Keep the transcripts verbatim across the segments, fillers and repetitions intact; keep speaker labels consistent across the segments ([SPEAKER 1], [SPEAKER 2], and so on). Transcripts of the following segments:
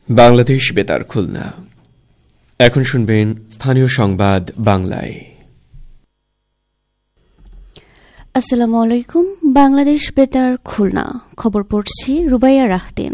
[SPEAKER 1] বাংলাদেশ বেতার খুলনা। এখন শুনবেন স্থানীয় সংবাদ বাংলায়।
[SPEAKER 2] আসসালামু আলাইকুম। বাংলাদেশ বেতার খুলনা খবর পড়ছি রুবাইয়া রাহদিন।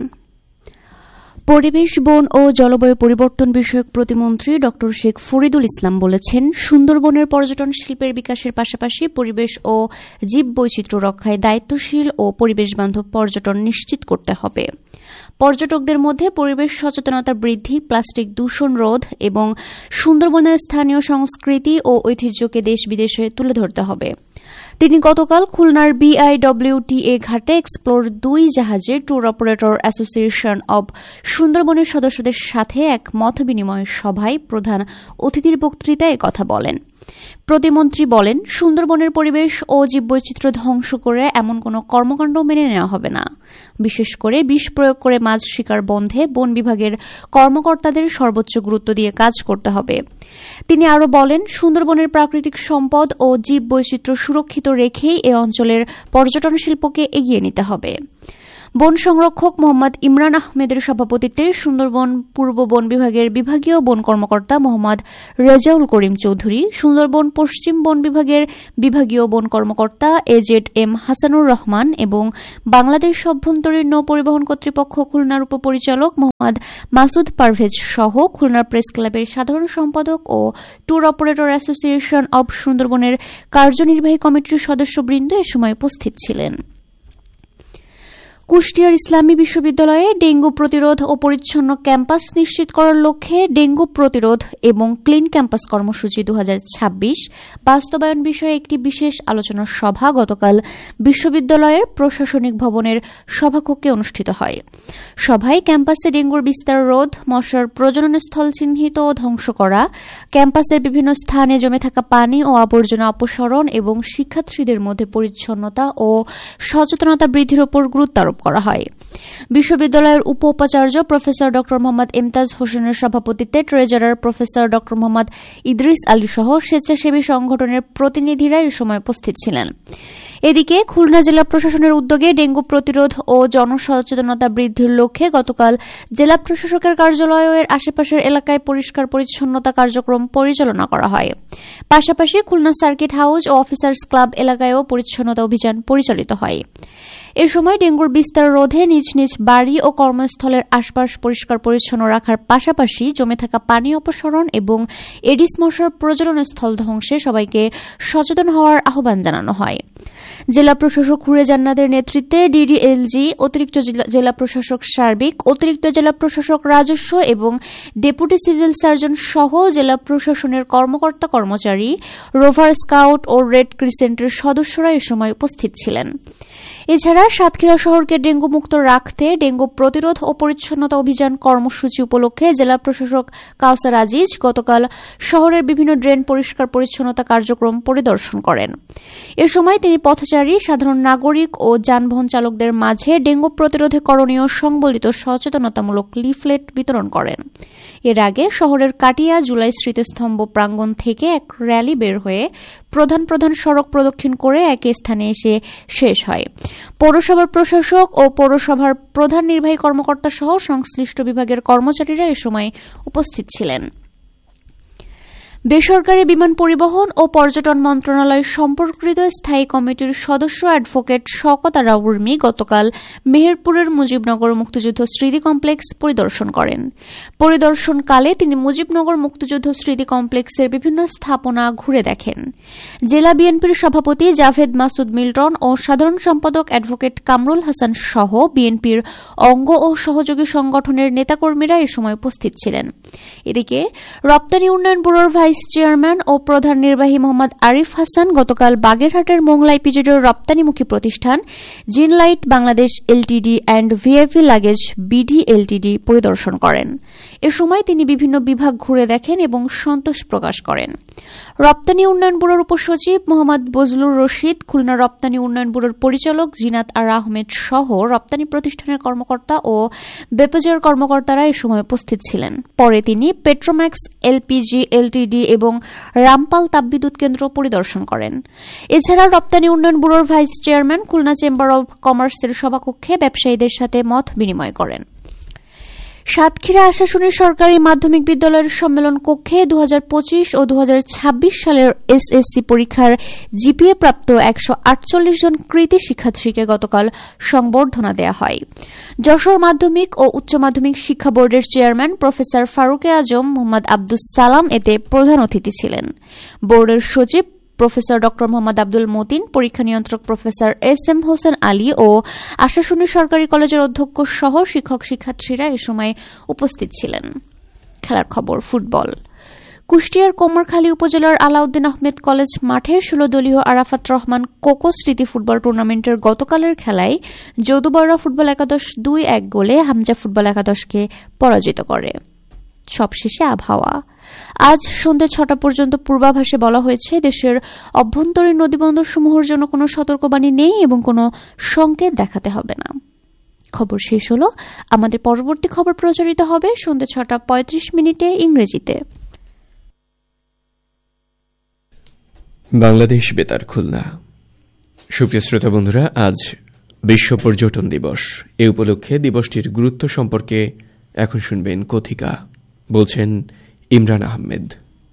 [SPEAKER 2] পরিবেশ, বন ও জলবায়ু পরিবর্তন বিষয়ক প্রতিমন্ত্রী ড শেখ ফরিদুল ইসলাম বলেছেন, সুন্দরবনের পর্যটন শিল্পের বিকাশের পাশাপাশি পরিবেশ ও জীববৈচিত্র্য রক্ষায় দায়িত্বশীল ও পরিবেশবান্ধব পর্যটন নিশ্চিত করতে হবে। পর্যটকদের মধ্যে পরিবেশ সচেতনতা বৃদ্ধি, প্লাস্টিক দূষণ রোধ এবং সুন্দরবনের স্থানীয় সংস্কৃতি ও ঐতিহ্যকে দেশ বিদেশে তুলে ধরতে হবে। তিনি গতকাল খুলনার বিআইডব্লিউটিএ ঘাটে এক্সপ্লোর দুই জাহাজে ট্যুর অপারেটর অ্যাসোসিয়েশন অব সুন্দরবনের সদস্যদের সাথে এক মতবিনিময় সভায় প্রধান অতিথির বক্তৃতায় কথা বলেন। প্রতিমন্ত্রী বলেন, সুন্দরবনের পরিবেশ ও জীববৈচিত্র্য ধ্বংস করে এমন কোনো কর্মকাণ্ড মেনে নেওয়া হবে না। বিশেষ করে বিষ প্রয়োগ করে মাছ শিকার বন্ধে বন বিভাগের কর্মকর্তাদের সর্বোচ্চ গুরুত্ব দিয়ে কাজ করতে হবে। তিনি আরও বলেন, সুন্দরবনের প্রাকৃতিক সম্পদ ও জীববৈচিত্র্য সুরক্ষিত রেখেই এ অঞ্চলের পর্যটন শিল্পকে এগিয়ে নিতে হবে। বন সংরক্ষক মোহাম্মদ ইমরান আহমেদের সভাপতিত্বে সুন্দরবন পূর্ব বন বিভাগের বিভাগীয় বন কর্মকর্তা মোহাম্মদ রেজাউল করিম চৌধুরী, সুন্দরবন পশ্চিম বন বিভাগের বিভাগীয় বন কর্মকর্তা এজেড এম হাসানুর রহমান এবং বাংলাদেশ অভ্যন্তরীণ নৌ পরিবহন কর্তৃপক্ষ খুলনার উপপরিচালক মোহাম্মদ মাসুদ পারভেজ সহ খুলনার প্রেস ক্লাবের সাধারণ সম্পাদক ও ট্যুর অপারেটর অ্যাসোসিয়েশন অব সুন্দরবনের কার্যনির্বাহী কমিটির সদস্যবৃন্দ এ সময় উপস্থিত ছিলেন। কুষ্টিয়ার ইসলামী বিশ্ববিদ্যালয়ে ডেঙ্গু প্রতিরোধ ও পরিচ্ছন্ন ক্যাম্পাস নিশ্চিত করার লক্ষ্যে ডেঙ্গু প্রতিরোধ এবং ক্লিন ক্যাম্পাস কর্মসূচি দুই হাজার ছাব্বিশ বাস্তবায়ন বিষয়ে একটি বিশেষ আলোচনা সভা গতকাল বিশ্ববিদ্যালয়ের প্রশাসনিক ভবনের সভাকক্ষে অনুষ্ঠিত হয়। সভায় ক্যাম্পাসে ডেঙ্গুর বিস্তার রোধ, মশার প্রজননস্থল চিহ্নিত ও ধ্বংস করা, ক্যাম্পাসের বিভিন্ন স্থানে জমে থাকা পানি ও আবর্জনা অপসারণ এবং শিক্ষার্থীদের মধ্যে পরিচ্ছন্নতা ও সচেতনতা বৃদ্ধির উপর গুরুত্ব আরোপ করা হয়। বিশ্ববিদ্যালয়ের উপ উপাচার্য প্রফেসর ড মোহাম্মদ ইমতাজ হোসেনের সভাপতিত্বে ট্রেজারার প্রফেসর ড মোহাম্মদ ইদ্রিস আলী সহ স্বেচ্ছাসেবী সংগঠনের প্রতিনিধিরা এ সময় উপস্থিত ছিলেন। এদিকে খুলনা জেলা প্রশাসনের উদ্যোগে ডেঙ্গু প্রতিরোধ ও জনসচেতনতা বৃদ্ধির লক্ষ্যে গতকাল জেলা প্রশাসকের কার্যালয় ও এর আশেপাশের এলাকায় পরিষ্কার পরিচ্ছন্নতা কার্যক্রম পরিচালনা করা হয়। পাশাপাশি খুলনা সার্কিট হাউস ও অফিসার্স ক্লাব এলাকায়ও পরিচ্ছন্নতা অভিযান পরিচালিত হয়। এ সময় ডেঙ্গুর বিস্তার রোধে নিজ নিজ বাড়ি ও কর্মস্থলের আশপাশ পরিষ্কার পরিচ্ছন্ন রাখার পাশাপাশি জমে থাকা পানি অপসারণ এবং এডিস মশার প্রজননস্থল ধ্বংসে সবাইকে সচেতন হওয়ার আহ্বান জানানো হয়। জেলা প্রশাসক হুরে জান্নাতের নেতৃত্বে ডিডিএলজি, অতিরিক্ত জেলা প্রশাসক সার্বিক, অতিরিক্ত জেলা প্রশাসক রাজস্ব এবং ডেপুটি সিভিল সার্জন সহ জেলা প্রশাসনের কর্মকর্তা কর্মচারী, রোভার স্কাউট ও রেড ক্রিসেন্টের সদস্যরা এ সময় উপস্থিত ছিলেন। এছাড়া সাতক্ষীরা শহরকে ডেঙ্গু মুক্ত রাখতে ডেঙ্গু প্রতিরোধ ও পরিচ্ছন্নতা অভিযান কর্মসূচি উপলক্ষে জেলা প্রশাসক কাউসার আজিজ গতকাল শহরের বিভিন্ন ড্রেন পরিষ্কার পরিচ্ছন্নতা কার্যক্রম পরিদর্শন করেন। এ সময় তিনি পথচারী, সাধারণ নাগরিক ও যানবাহন চালকদের মাঝে ডেঙ্গু প্রতিরোধে করণীয় সংবলিত সচেতনতামূলক লিফলেট বিতরণ করেন। এর আগে শহরের কাটিয়া জুলাই স্মৃতিস্তম্ভ প্রাঙ্গণ থেকে এক র্যালি বের হয়ে প্রধান প্রধান সড়ক প্রদক্ষিণ করে এক স্থানে এসে শেষ হয়। পৌরসভার প্রশাসক ও পৌরসভার প্রধান নির্বাহী কর্মকর্তা সহ সংশ্লিষ্ট বিভাগের কর্মচারীরা এ সময় উপস্থিত ছিলেন। বেসরকারি বিমান পরিবহন ও পর্যটন মন্ত্রণালয় সম্পর্কিত স্থায়ী কমিটির সদস্য অ্যাডভোকেট শওকত আরা উর্মি গতকাল মেহেরপুরের মুজিবনগর মুক্তিযুদ্ধ স্মৃতি কমপ্লেক্স পরিদর্শন করেন। পরিদর্শনকালে তিনি মুজিবনগর মুক্তিযুদ্ধ স্মৃতি কমপ্লেক্সের বিভিন্ন স্থাপনা ঘুরে দেখেন। জেলা বিএনপির সভাপতি জাভেদ মাসুদ মিল্টন ও সাধারণ সম্পাদক অ্যাডভোকেট কামরুল হাসান সহ বিএনপির অঙ্গ ও সহযোগী সংগঠনের নেতাকর্মীরা এ সময় উপস্থিত ছিলেন। এদিকে রপ্তানি উন্নয়ন ব্যুরোর ভাইস চেয়ারম্যান ও প্রধান নির্বাহী মোহাম্মদ আরিফ হাসান গতকাল বাগেরহাটের মোংলা ইপিজেডের রপ্তানিমুখী প্রতিষ্ঠান জিনলাইট Bangladesh Ltd and VIP luggage BD Ltd পরিদর্শন করেন। এ সময় তিনি বিভিন্ন বিভাগ ঘুরে দেখেন এবং সন্তোষ প্রকাশ করেন। রপ্তানি উন্নয়ন ব্যুরোর উপসচিব মোহাম্মদ বজলুর রশিদ, খুলনা রপ্তানি উন্নয়ন ব্যুরোর পরিচালক জিনাত আর আহমেদ সহ রপ্তানি প্রতিষ্ঠানের কর্মকর্তা ও বেপজার কর্মকর্তারা এ সময় উপস্থিত ছিলেন। পরে তিনি পেট্রোম্যাক্স এলপিজি এলটিডি এবং রামপাল তাপবিদ্যুৎ কেন্দ্র পরিদর্শন করেন। এছাড়া রপ্তানি উন্নয়ন ব্যুরোর vice chairman Khulna chamber of কমার্সের সভাকক্ষে ব্যবসায়ীদের সাথে মত বিনিময় করেন। সাতক্ষীরা আশাশুনি সরকারি মাধ্যমিক বিদ্যালয়ের সম্মেলন কক্ষে দু হাজার পঁচিশ ও দু হাজার ছাব্বিশ সালের এসএসসি পরীক্ষার জিপিএ প্রাপ্ত একশো আটচল্লিশ জন কৃতী শিক্ষার্থীকে গতকাল সংবর্ধনা দেওয়া হয়। যশোর মাধ্যমিক ও উচ্চ মাধ্যমিক শিক্ষা বোর্ডের চেয়ারম্যান প্রফেসর ফারুকে আজম মোহাম্মদ আব্দুস সালাম এতে প্রধান অতিথি ছিলেন। বোর্ডের সচিব প্রফেসর ড মোহাম্মদ আব্দুল মতিন, পরীক্ষা নিয়ন্ত্রক professor S M Hossain Ali ও আশাশুনি সরকারি কলেজের অধ্যক্ষ সহ শিক্ষক শিক্ষার্থীরা এ সময় উপস্থিত ছিলেন। খেলার খবর ফুটবল। কুষ্টিয়ার কোমরখালী উপজেলার আলাউদ্দিন আহমেদ কলেজ মাঠে ষোলো দলীয় আরাফাত রহমান কোকো স্মৃতি ফুটবল টুর্নামেন্টের গতকালের খেলায় যদুবররা ফুটবল একাদশ দুই এক গোলে হামজা ফুটবল একাদশকে পরাজিত করে। সবশেষে আবহাওয়া। আজ সন্ধ্যা ছটা পর্যন্ত পূর্বাভাসে বলা হয়েছে দেশের অভ্যন্তরীণ নদীবন্দরসমূহের জন্য কোনো সতর্কবাণী নেই এবং কোনো সংকেত দেখাতে হবে না। খবর শেষ হল। আমাদের পরবর্তী খবর প্রচারিত হবে সন্ধ্যা ছটা পঁয়ত্রিশ মিনিটে ইংরেজিতে।
[SPEAKER 1] বাংলাদেশ বেতার খুলনা। সুপ্রিয় শ্রোতা বন্ধুরা, আজ বিশ্ব পর্যটন দিবস। এ উপলক্ষে দিবসটির গুরুত্ব সম্পর্কে এখন শুনবেন কথিকা, বলছেন ইমরান আহমেদ।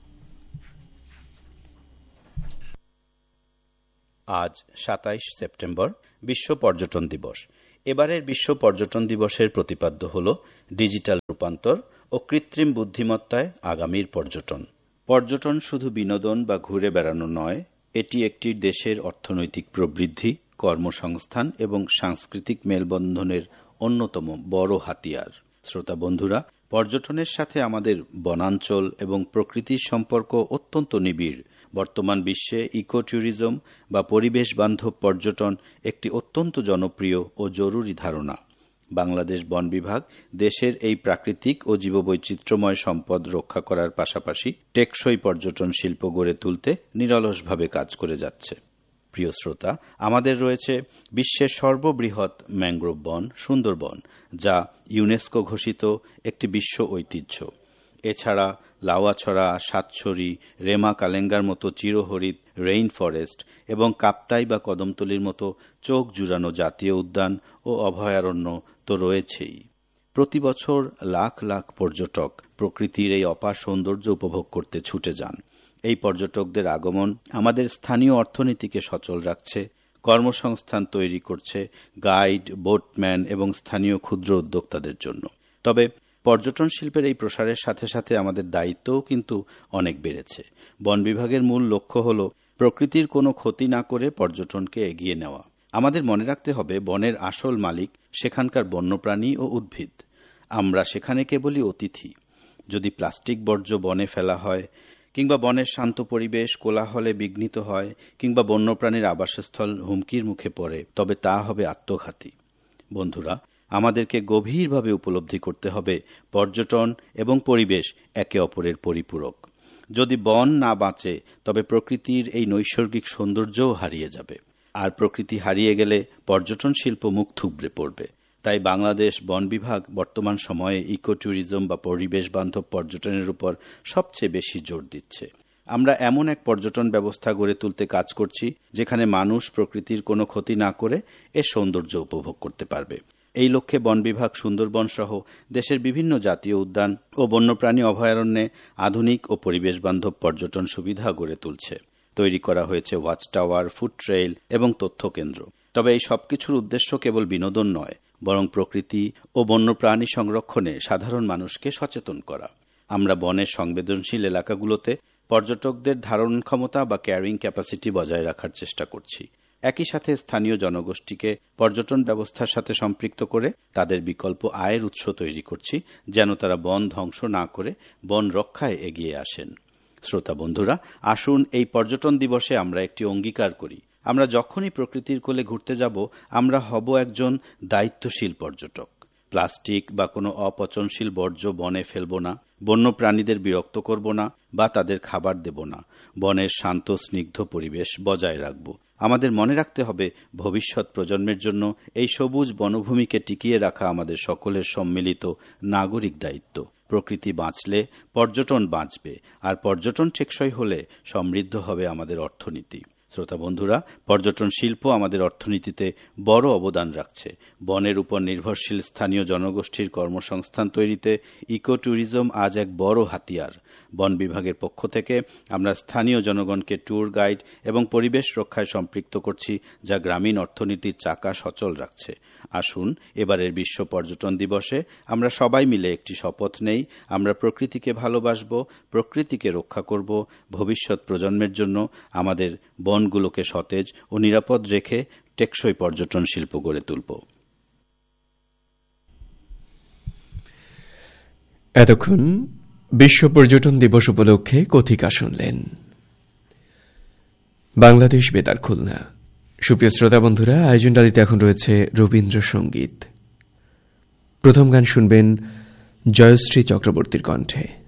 [SPEAKER 3] আজ সাতাইশ সেপ্টেম্বর, বিশ্ব পর্যটন দিবস। এবারের বিশ্ব পর্যটন দিবসের প্রতিপাদ্য হল ডিজিটাল রূপান্তর ও কৃত্রিম বুদ্ধিমত্তায় আগামীর পর্যটন। পর্যটন শুধু বিনোদন বা ঘুরে বেড়ানো নয়, এটি একটি দেশের অর্থনৈতিক প্রবৃদ্ধি, কর্মসংস্থান এবং সাংস্কৃতিক মেলবন্ধনের অন্যতম বড় হাতিয়ার। শ্রোতা বন্ধুরা, পর্যটনের সাথে আমাদের বনাঞ্চল এবং প্রকৃতির সম্পর্ক অত্যন্ত নিবিড়। বর্তমান বিশ্বে ইকো ট্যুরিজম বা পরিবেশ বান্ধব পর্যটন একটি অত্যন্ত জনপ্রিয় ও জরুরি ধারণা। বাংলাদেশ বন বিভাগ দেশের এই প্রাকৃতিক ও জীববৈচিত্র্যময় সম্পদ রক্ষা করার পাশাপাশি টেকসই পর্যটন শিল্প গড়ে তুলতে নিরলসভাবে কাজ করে যাচ্ছে। প্রিয় শ্রোতা, আমাদের রয়েছে বিশ্বের সর্ববৃহৎ ম্যানগ্রোভ বন সুন্দরবন, যা ইউনেস্কো ঘোষিত একটি বিশ্ব ঐতিহ্য। এছাড়া লাউয়াছড়া, সাতছড়ি, রেমা কালেঙ্গার মতো চিরহরিৎ রেইন ফরেস্ট এবং কাপ্তাই বা কদমতলির মতো চোখ জুড়ানো জাতীয় উদ্যান ও অভয়ারণ্য তো রয়েছেই। প্রতি বছর লাখ লাখ পর্যটক প্রকৃতির এই অপার সৌন্দর্য উপভোগ করতে ছুটে যান। এই পর্যটকদের আগমন আমাদের স্থানীয় অর্থনীতিকে সচল রাখছে, কর্মসংস্থান তৈরি করছে গাইড, বোটম্যান এবং স্থানীয় ক্ষুদ্র উদ্যোক্তাদের জন্য। তবে পর্যটন শিল্পের এই প্রসারের সাথে সাথে আমাদের দায়িত্বও কিন্তু অনেক বেড়েছে। বন বিভাগের মূল লক্ষ্য হল প্রকৃতির কোনো ক্ষতি না করে পর্যটনকে এগিয়ে নেওয়া। আমাদের মনে রাখতে হবে, বনের আসল মালিক সেখানকার বন্যপ্রাণী ও উদ্ভিদ। আমরা সেখানে কেবলই অতিথি। যদি প্লাস্টিক বর্জ্য বনে ফেলা হয়, কিংবা বনের শান্ত পরিবেশ কোলাহলে বিঘ্নিত হয়, কিংবা বন্যপ্রাণীর আবাসস্থল হুমকির মুখে পড়ে, তবে তা হবে আত্মঘাতী। বন্ধুরা, আমাদেরকে গভীরভাবে উপলব্ধি করতে হবে পর্যটন এবং পরিবেশ একে অপরের পরিপূরক। যদি বন না বাঁচে, তবে প্রকৃতির এই নৈসর্গিক সৌন্দর্যও হারিয়ে যাবে, আর প্রকৃতি হারিয়ে গেলে পর্যটন শিল্প মুখ থুবড়ে পড়বে। তাই বাংলাদেশ বন বিভাগ বর্তমান সময়ে ইকো ট্যুরিজম বা পরিবেশ বান্ধব পর্যটনের উপর সবচেয়ে বেশি জোর দিচ্ছে। আমরা এমন এক পর্যটন ব্যবস্থা গড়ে তুলতে কাজ করছি, যেখানে মানুষ প্রকৃতির কোনো ক্ষতি না করে এর সৌন্দর্য উপভোগ করতে পারবে। এই লক্ষ্যে বন বিভাগ সুন্দরবন সহ দেশের বিভিন্ন জাতীয় উদ্যান ও বন্যপ্রাণী অভয়ারণ্যে আধুনিক ও পরিবেশ বান্ধব পর্যটন সুবিধা গড়ে তুলছে। তৈরি করা হয়েছে ওয়াচ টাওয়ার, ফুড ট্রেইল এবং তথ্য কেন্দ্র। তবে এই সবকিছুর উদ্দেশ্য কেবল বিনোদন নয়, বরং প্রকৃতি ও বন্যপ্রাণী সংরক্ষণে সাধারণ মানুষকে সচেতন করা। আমরা বনের সংবেদনশীল এলাকাগুলোতে পর্যটকদের ধারণ ক্ষমতা বা ক্যারিং ক্যাপাসিটি বজায় রাখার চেষ্টা করছি। একই সাথে স্থানীয় জনগোষ্ঠীকে পর্যটন ব্যবস্থার সাথে সম্পৃক্ত করে তাদের বিকল্প আয়ের উৎস তৈরি করছি, যেন তারা বন ধ্বংস না করে বন রক্ষায় এগিয়ে আসেন। শ্রোতা বন্ধুরা, আসুন এই পর্যটন দিবসে আমরা একটি অঙ্গীকার করি। আমরা যখনই প্রকৃতির কোলে ঘুরতে যাব, আমরা হব একজন দায়িত্বশীল পর্যটক। প্লাস্টিক বা কোনো অপচনশীল বর্জ্য বনে ফেলব না, বন্য প্রাণীদের বিরক্ত করব না বা তাদের খাবার দেব না। বনের শান্ত স্নিগ্ধ পরিবেশ বজায় রাখব। আমাদের মনে রাখতে হবে, ভবিষ্যৎ প্রজন্মের জন্য এই সবুজ বনভূমিকে টিকিয়ে রাখা আমাদের সকলের সম্মিলিত নাগরিক দায়িত্ব। প্রকৃতি বাঁচলে পর্যটন বাঁচবে, আর পর্যটন টেকসই হলে সমৃদ্ধ হবে আমাদের অর্থনীতি। শ্রোতা বন্ধুরা, পর্যটন শিল্প আমাদের অর্থনীতিতে বড় অবদান রাখছে। বনের উপর নির্ভরশীল স্থানীয় জনগোষ্ঠীর কর্মসংস্থান তৈরিতে ইকো ট্যুরিজম আজ এক বড় হাতিয়ার। বন বিভাগের পক্ষ থেকে আমরা স্থানীয় জনগণকে ট্যুর গাইড এবং পরিবেশ রক্ষায় সম্পৃক্ত করছি, যা গ্রামীণ অর্থনীতির চাকা সচল রাখছে। আসুন এবারের বিশ্ব পর্যটন দিবসে আমরা সবাই মিলে একটি শপথ নেই। আমরা প্রকৃতিকে ভালোবাসব, প্রকৃতিকে রক্ষা করব, ভবিষ্যৎ প্রজন্মের জন্য আমাদের বনগুলোকে সতেজ ও নিরাপদ রেখে টেকসই পর্যটন শিল্প গড়ে তুলব।
[SPEAKER 1] এতক্ষণ বিশ্ব পর্যটন দিবস উপলক্ষে কথিকা শুনলেন। বাংলাদেশ বেতার খুলনা। সুপ্রিয় শ্রোতা বন্ধুরা, আয়োজনটালিতে এখন রয়েছে রবীন্দ্রসঙ্গীত। প্রথম গান শুনবেন জয়শ্রী চক্রবর্তীর কণ্ঠে।